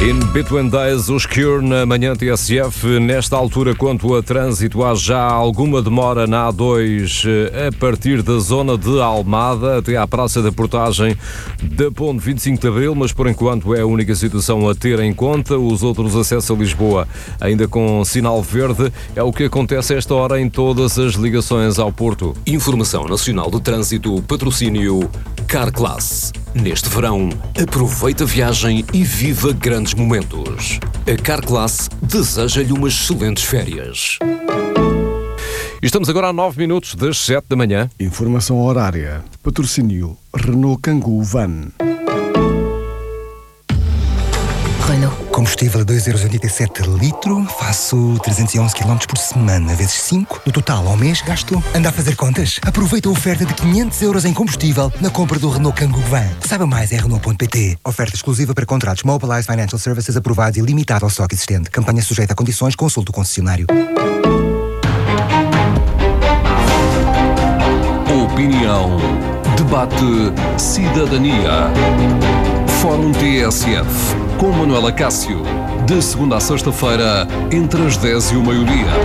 In Between Days, os Cure na manhã TSF. Nesta altura, quanto a trânsito, há já alguma demora na A2 a partir da zona de Almada até à Praça da Portagem da Ponte 25 de Abril, mas por enquanto é a única situação a ter em conta. Os outros acessos a Lisboa ainda com sinal verde. É o que acontece a esta hora em todas as ligações ao Porto. Informação Nacional de Trânsito, patrocínio Carclass. Neste verão, aproveita a viagem e viva grandes momentos. A Carclass deseja-lhe umas excelentes férias. Estamos agora a 9 minutos das 7 da manhã. Informação horária. Patrocínio Renault Kangoo Van. Renault. Combustível a 2,87€ litro, faço 311 km por semana, vezes 5. No total, ao mês, gasto. Anda a fazer contas? Aproveita a oferta de 500€ em combustível na compra do Renault Kangoo Van. Saiba mais em Renault.pt. Oferta exclusiva para contratos Mobilize Financial Services aprovados e limitada ao estoque existente. Campanha sujeita a condições, consulte o concessionário. Opinião, debate, cidadania. Fórum TSF, com Manuela Cássio, de segunda a sexta-feira, entre as 10 e o meio-dia.